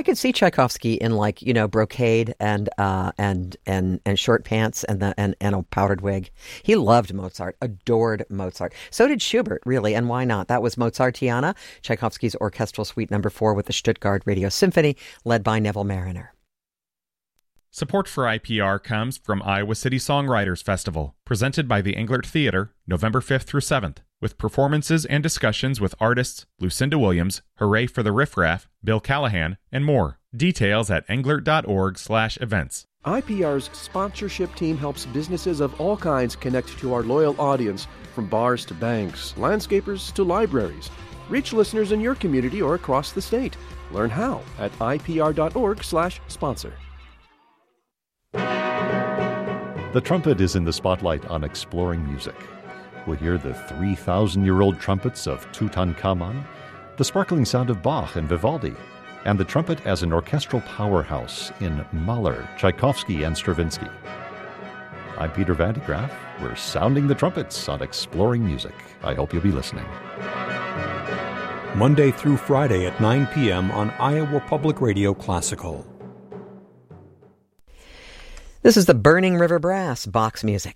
could see Tchaikovsky in brocade and short pants and a powdered wig. He loved Mozart, adored Mozart. So did Schubert, really, and why not? That was Mozartiana, Tchaikovsky's Orchestral Suite No. 4 with the Stuttgart Radio Symphony, led by Neville Marriner. Support for IPR comes from Iowa City Songwriters Festival, presented by the Englert Theater, November 5th through 7th, with performances and discussions with artists Lucinda Williams, Hooray for the Riff Raff, Bill Callahan, and more. Details at englert.org/events. IPR's sponsorship team helps businesses of all kinds connect to our loyal audience, from bars to banks, landscapers to libraries. Reach listeners in your community or across the state. Learn how at ipr.org/sponsor. The trumpet is in the spotlight on Exploring Music. We'll hear the 3,000-year-old trumpets of Tutankhamun, the sparkling sound of Bach and Vivaldi, and the trumpet as an orchestral powerhouse in Mahler, Tchaikovsky, and Stravinsky. I'm Peter Van de Graaff. We're sounding the trumpets on Exploring Music. I hope you'll be listening. Monday through Friday at 9 p.m. on Iowa Public Radio Classical. This is the Burning River Brass, Bach's music.